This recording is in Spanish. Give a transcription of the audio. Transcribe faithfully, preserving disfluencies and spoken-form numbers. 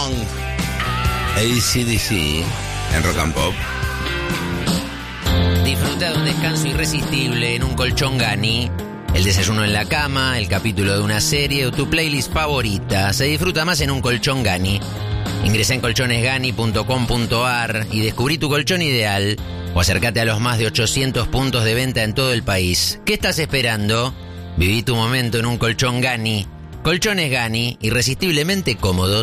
Song. A C D C en Rock and Pop. Disfruta de un descanso irresistible en un colchón Gani. El desayuno en la cama, el capítulo de una serie o tu playlist favorita. Se disfruta más en un colchón Gani. Ingresa en colchones gani punto com punto ar y descubrí tu colchón ideal. O acércate a los más de ochocientos puntos de venta en todo el país. ¿Qué estás esperando? Viví tu momento en un colchón Gani. Colchones Gani, irresistiblemente cómodos.